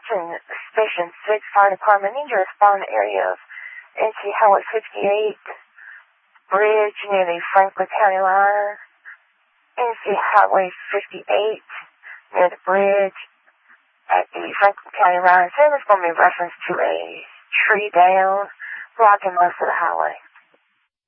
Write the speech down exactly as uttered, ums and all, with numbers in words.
Houston Station six Fire Department. Need your respond area of N C Highway fifty-eight, bridge near the Franklin County line. N C Highway fifty-eight, near the bridge at the Franklin County line. So there's going to be reference to a tree down, blocking most of the highway.